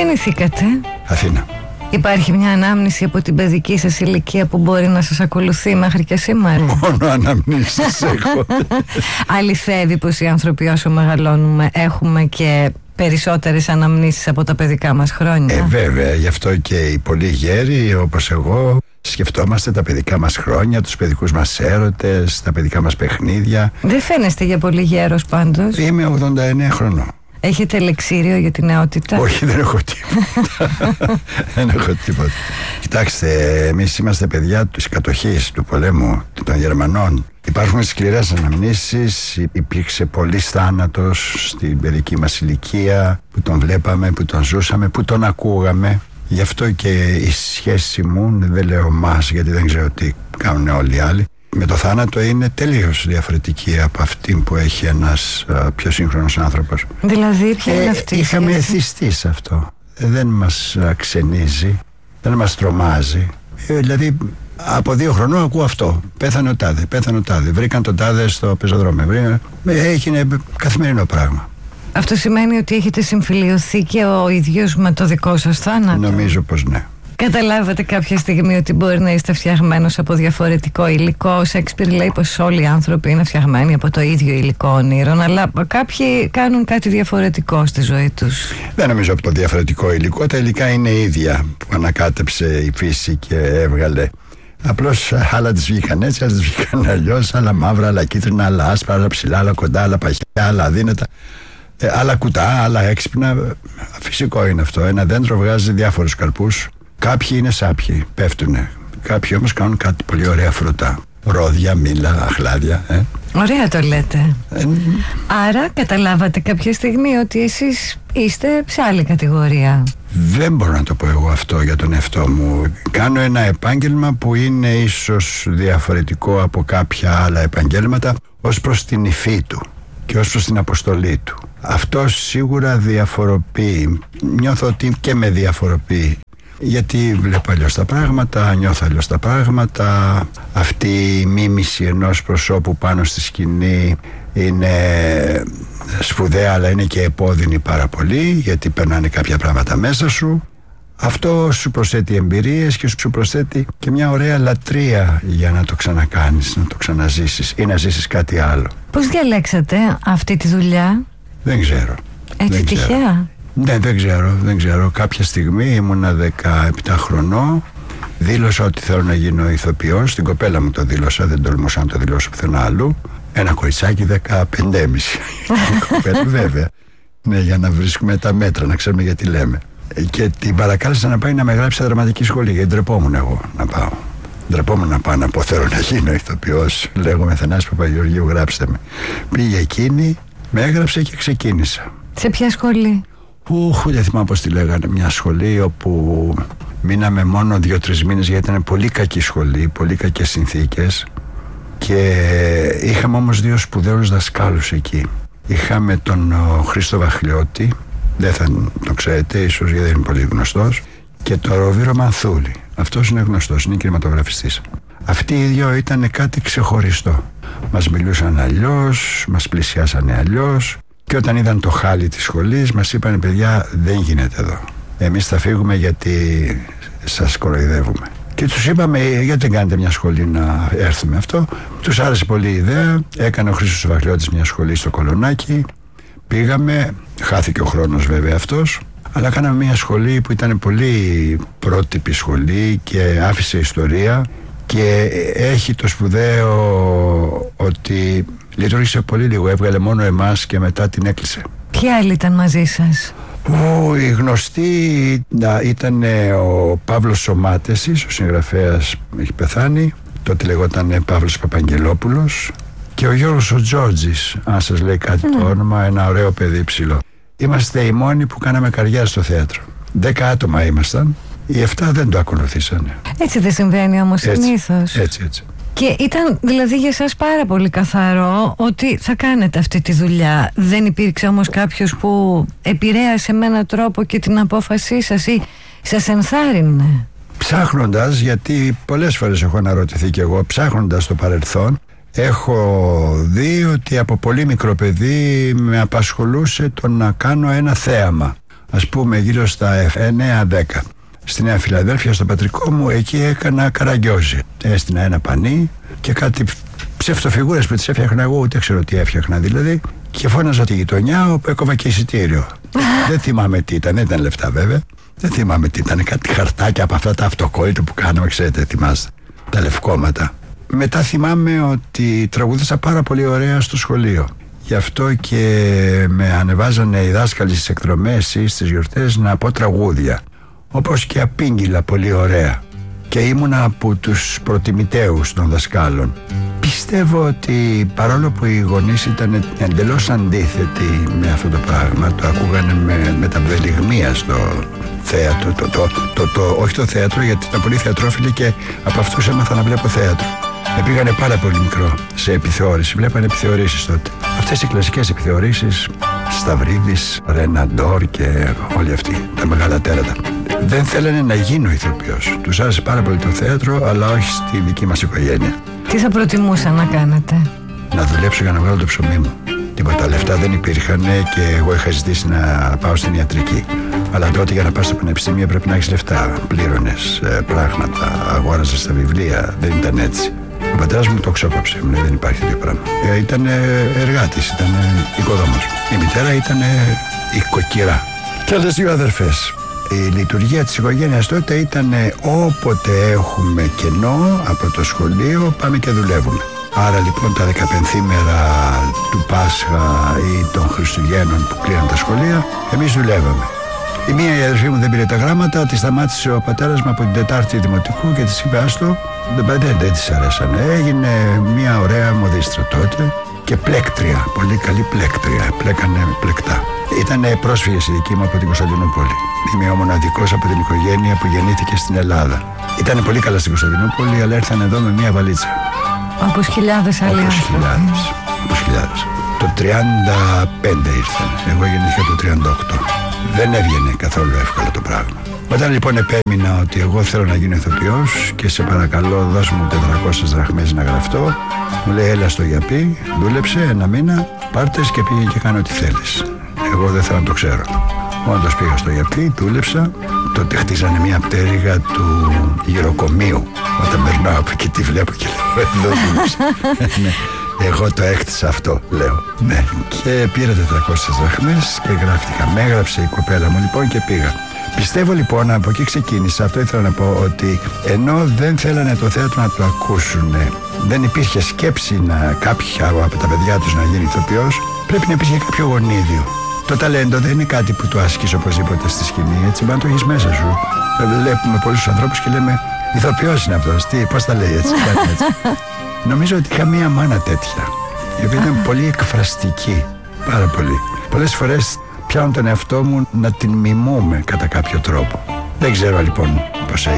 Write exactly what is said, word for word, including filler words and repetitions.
γεννηθήκατε? Αθήνα. Υπάρχει μια ανάμνηση από την παιδική σας ηλικία που μπορεί να σας ακολουθεί μέχρι και σήμερα? Μόνο αναμνήσεις έχω. Αληθεύει πως οι άνθρωποι όσο μεγαλώνουμε έχουμε και περισσότερες αναμνήσεις από τα παιδικά μας χρόνια? Ε, βέβαια, γι' αυτό και οι πολύ γέροι όπως εγώ σκεφτόμαστε τα παιδικά μας χρόνια, τους παιδικούς μας έρωτες, τα παιδικά μας παιχνίδια. Δεν φαίνεστε για πολύ γέρος πάντως. Είμαι ογδόντα εννέα χρονών. Έχετε λεξίριο για την νεότητα? Όχι, δεν έχω τίποτα. Δεν έχω τίποτα. Κοιτάξτε, εμείς είμαστε παιδιά της κατοχής, του πολέμου, των Γερμανών. Υπάρχουν σκληρές αναμνήσεις, υπήρξε πολύς θάνατος στην παιδική μας ηλικία, που τον βλέπαμε, που τον ζούσαμε, που τον ακούγαμε. Γι' αυτό και η σχέση μου, δεν λέω μας γιατί δεν ξέρω τι κάνουν όλοι οι άλλοι, με το θάνατο είναι τελείως διαφορετική από αυτή που έχει ένας α, πιο σύγχρονος άνθρωπος. Δηλαδή ποια είναι ε, αυτή? Είχαμε εθιστεί σε αυτό. Ε, δεν μας α, ξενίζει, δεν μας τρομάζει. Ε, δηλαδή από δύο χρονών ακούω αυτό. Πέθανε ο τάδε, πέθανε ο τάδε. Βρήκαν τον τάδε στο πεζοδρόμιο. Έγινε καθημερινό πράγμα. Αυτό σημαίνει ότι έχετε συμφιλιωθεί και ο ίδιος με το δικό σας θάνατο? Νομίζω πως ναι. Καταλάβατε κάποια στιγμή ότι μπορεί να είστε φτιαγμένος από διαφορετικό υλικό? Ο Σέξπιρ λέει πως όλοι οι άνθρωποι είναι φτιαγμένοι από το ίδιο υλικό όνειρων, αλλά κάποιοι κάνουν κάτι διαφορετικό στη ζωή τους. Δεν νομίζω από το διαφορετικό υλικό. Τα υλικά είναι ίδια που ανακάτεψε η φύση και έβγαλε. Απλώς άλλα τις βγήκαν έτσι, άλλα τις βγήκαν αλλιώς. Άλλα μαύρα, άλλα κίτρινα, άλλα άσπρα, άλλα ψηλά, άλλα κοντά, άλλα παχιά, άλλα αδύνατα. Ε, άλλα κουτά, άλλα έξυπνα. Φυσικό είναι αυτό. Ένα δέντρο βγάζει διάφορους καρπούς. Κάποιοι είναι σάπιοι, πέφτουνε. Κάποιοι όμως κάνουν κάτι πολύ ωραία φρούτα. Ρόδια, μήλα, αχλάδια. Ε. Ωραία το λέτε. Ε, Άρα καταλάβατε κάποια στιγμή ότι εσείς είστε σε άλλη κατηγορία? Δεν μπορώ να το πω εγώ αυτό για τον εαυτό μου. Κάνω ένα επάγγελμα που είναι ίσως διαφορετικό από κάποια άλλα επαγγέλματα ως προς την υφή του και ως προς την αποστολή του. Αυτό σίγουρα διαφοροποιεί. Νιώθω ότι και με διαφοροποιεί. Γιατί βλέπω αλλιώς τα πράγματα, νιώθω αλλιώς τα πράγματα. Αυτή η μίμηση ενός προσώπου πάνω στη σκηνή είναι σπουδαία, αλλά είναι και επώδυνη πάρα πολύ, γιατί περνάνε κάποια πράγματα μέσα σου. Αυτό σου προσθέτει εμπειρίες και σου προσθέτει και μια ωραία λατρεία για να το ξανακάνεις, να το ξαναζήσεις ή να ζήσεις κάτι άλλο. Πώς διαλέξατε αυτή τη δουλειά? Δεν ξέρω. Έτσι δεν τυχαία? Ξέρω. Ναι, δεν ξέρω, δεν ξέρω. Κάποια στιγμή ήμουνα δεκαεπτά χρονών, δήλωσα ότι θέλω να γίνω ηθοποιός. Στην κοπέλα μου το δήλωσα, δεν τολμούσα να το δηλώσω πουθενά αλλού. Ένα κοριτσάκι δεκαπέντε και μισή. Κοπέλα, βέβαια. Ναι, για να βρίσκουμε τα μέτρα, να ξέρουμε γιατί λέμε. Και την παρακάλεσα να πάει να με γράψει σε δραματική σχολή, γιατί ντρεπόμουν εγώ να πάω. Ντρεπόμουν να πάω να πω θέλω να γίνω ηθοποιός. Λέγομαι Θανάσης Παπαγεωργίου, γράψτε με. Πήγε εκείνη, με έγραψε και ξεκίνησα. Σε ποια σχολή? Ουχ, δεν θυμάμαι πώς τη λέγανε. Μια σχολή όπου μείναμε μόνο δύο-τρεις μήνες, γιατί ήταν πολύ κακή σχολή, πολύ κακές συνθήκες. Και είχαμε όμως δύο σπουδαίους δασκάλους εκεί. Είχαμε τον ο, Χρήστο Βαχλιώτη, δεν θα τον ξέρετε ίσως γιατί δεν είναι πολύ γνωστός, και τον Ροβίρο Μανθούλη. Αυτός είναι γνωστός, είναι κινηματογραφιστής. Αυτοί οι δύο ήταν κάτι ξεχωριστό. Μας μιλούσαν αλλιώς, μας πλησιάσανε αλλιώς. Και όταν είδαν το χάλι της σχολής μας είπαν παιδιά δεν γίνεται εδώ, εμείς θα φύγουμε γιατί σας κοροϊδεύουμε. Και τους είπαμε γιατί δεν κάνετε μια σχολή να έρθουμε. Αυτό τους άρεσε πολύ η ιδέα. Έκανε ο Χρήστος Βαχλιώτης μια σχολή στο Κολονάκι. Πήγαμε, χάθηκε ο χρόνος βέβαια αυτός, αλλά κάναμε μια σχολή που ήταν πολύ πρότυπη σχολή και άφησε ιστορία. Και έχει το σπουδαίο ότι λειτουργήσε πολύ λίγο, έβγαλε μόνο εμάς και μετά την έκλεισε. Ποιοι άλλοι ήταν μαζί σας? Ο, η γνωστή ήταν ο Παύλος Σωμάτεσης, ο συγγραφέας έχει πεθάνει, τότε λεγόταν Παύλος Παπαγγελόπουλος, και ο Γιώργος ο Τζόρτζης, αν σας λέει κάτι mm. το όνομα, ένα ωραίο παιδί ψηλό. Είμαστε οι μόνοι που κάναμε καριέρα στο θέατρο. Δέκα άτομα ήμασταν, οι εφτά δεν το ακολουθήσανε. Έτσι δεν συμβαίνει όμως συνήθως? Έτσι, έτσι. Και ήταν δηλαδή για σας πάρα πολύ καθαρό ότι θα κάνετε αυτή τη δουλειά. Δεν υπήρξε όμως κάποιος που επηρέασε με έναν τρόπο και την απόφασή σας ή σας ενθάρρυνε? Ψάχνοντας, γιατί πολλές φορές έχω αναρωτηθεί κι εγώ, ψάχνοντας το παρελθόν, έχω δει ότι από πολύ μικρό παιδί με απασχολούσε το να κάνω ένα θέαμα. ας πούμε γύρω στα εννέα δέκα. Στη Νέα Φιλαδέλφια, στο πατρικό μου, εκεί έκανα καραγκιόζι. Έστεινα ένα πανί και κάτι ψευτοφιγούρες που τις έφτιαχνα εγώ, ούτε ξέρω τι έφτιαχνα δηλαδή. Και φώναζα τη γειτονιά, όπου έκοβα και εισιτήριο. Δεν θυμάμαι τι ήταν, δεν ήταν λεφτά βέβαια. Δεν θυμάμαι τι ήταν, κάτι χαρτάκια από αυτά τα αυτοκόλλητα που κάναμε, ξέρετε, θυμάστε. Τα λευκόματα. Μετά θυμάμαι ότι τραγούδισα πάρα πολύ ωραία στο σχολείο. Γι' αυτό και με ανεβάζανε οι δάσκαλοι στις εκδρομές ή στις γιορτές να πω τραγούδια. Όπως και απήγγειλα πολύ ωραία. Και ήμουνα από τους προτιμητέους των δασκάλων. Πιστεύω ότι παρόλο που οι γονείς ήταν εντελώς αντίθετοι με αυτό το πράγμα, το ακούγανε με, με τα βδελιγμία στο θέατρο, το, το, το, το, όχι το θέατρο, γιατί ήταν πολύ θεατρόφιλοι και από αυτούς έμαθα να βλέπω θέατρο. Με πήγανε πάρα πολύ μικρό σε επιθεώρηση, βλέπανε επιθεωρήσεις τότε. Αυτές οι κλασικές επιθεωρήσεις, Σταυρίδης, Ρεναντόρ και όλοι αυτοί, τα μεγάλα τέρατα. Δεν θέλανε να γίνω ηθοποιός. Τους άρεσε πάρα πολύ το θέατρο, αλλά όχι στη δική μας οικογένεια. Τι θα προτιμούσα να κάνετε? Να δουλέψω για να βγάλω το ψωμί μου. Τίποτα, λεφτά δεν υπήρχαν και εγώ είχα ζητήσει να πάω στην ιατρική. Αλλά τότε για να πας στο πανεπιστήμιο πρέπει να έχεις λεφτά. Πλήρωνες ε, πράγματα, αγόραζες τα βιβλία, δεν ήταν έτσι. Ο πατέρας μου το ξόκοψε, μου λέει δεν υπάρχει τέτοιο πράγμα. Ε, ήταν εργάτης, ήταν οικοδόμος. Η μητέρα ήταν οικοκυρά. Και άλλες δύο αδερφές. Η λειτουργία της οικογένειας τότε ήταν όποτε έχουμε κενό από το σχολείο πάμε και δουλεύουμε. Άρα λοιπόν τα δεκαπενθήμερα του Πάσχα ή των Χριστουγέννων που κλείναν τα σχολεία, εμείς δουλεύαμε. Η μία η αδερφή μου δεν πήρε τα γράμματα, τη σταμάτησε ο πατέρας μου από την Τετάρτη Δημοτικού και της είπε άστο, δεν, δεν, δεν της αρέσανε. Έγινε μια ωραία μοδίστρα τότε και πλέκτρια, πολύ καλή πλέκτρια, πλέκανε πλεκτά. Ήτανε πρόσφυγες οι δικοί μου από την Κωνσταντινούπολη. Είμαι ο μοναδικός από την οικογένεια που γεννήθηκε στην Ελλάδα. Ήτανε πολύ καλά στην Κωνσταντινούπολη, αλλά ήρθαν εδώ με μια βαλίτσα. Όπως χιλιάδες άλλοι Όπως άνθρωποι. χιλιάδες, όπως χιλιάδες. Το τριάντα πέντε ήρθαν, εγώ γεννήθηκα το τριάντα οκτώ. Δεν έβγαινε καθόλου εύκολο το πράγμα. Όταν λοιπόν επέμεινα ότι εγώ θέλω να γίνω ηθοποιός και σε παρακαλώ δώσ' μου τετρακόσιες δραχμές να γραφτώ, μου λέει έλα στο Γιαπί, δούλεψε ένα μήνα, πάρτες και πήγε και κάνω ό,τι θέλεις. Εγώ δεν θέλω να το ξέρω. Όντως πήγα στο Γιαπί, δούλεψα. Τότε χτίζανε μια πτέρυγα του γυροκομείου. Όταν περνάω από εκεί τη βλέπω και λέω εδώ δούλεψα. Εγώ το έκτισα αυτό, λέω. Ναι. Και πήρα τετρακόσιες δραχμές και γράφτηκα. Με έγραψε η κοπέλα μου λοιπόν και πήγα. Πιστεύω λοιπόν, από εκεί ξεκίνησα, αυτό ήθελα να πω, ότι ενώ δεν θέλανε το θέατρο να το ακούσουν, δεν υπήρχε σκέψη να κάποια από τα παιδιά τους να γίνει ηθοποιός, πρέπει να υπήρχε κάποιο γονίδιο. Το ταλέντο δεν είναι κάτι που το ασκείς οπωσδήποτε στη σκηνή, έτσι, μπορεί να το έχεις μέσα σου. Βλέπουμε πολλούς ανθρώπους και λέμε ηθοποιός είναι αυτός, τι, πώς τα λέει έτσι, κάτι έτσι. Νομίζω ότι είχα μία μάνα τέτοια, η οποία ήταν πολύ εκφραστική, πάρα πολύ. Πολλές φορές πιάνω τον εαυτό μου να την μιμούμε κατά κάποιο τρόπο. Δεν ξέρω λοιπόν πώς